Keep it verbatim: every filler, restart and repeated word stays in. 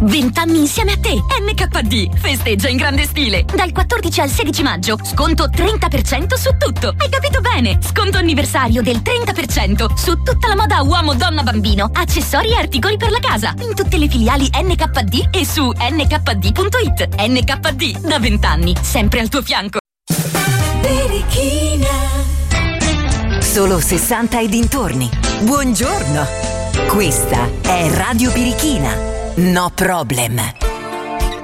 Vent'anni insieme a te. N K D festeggia in grande stile. Dal quattordici al sedici maggio, sconto trenta per cento su tutto. Hai capito bene? Sconto anniversario del trenta per cento su tutta la moda uomo, donna, bambino, accessori e articoli per la casa. In tutte le filiali N K D e su N K D punto it. N K D, da vent'anni, sempre al tuo fianco. Solo sessanta e dintorni. Buongiorno. Questa è Radio Birichina. No problem.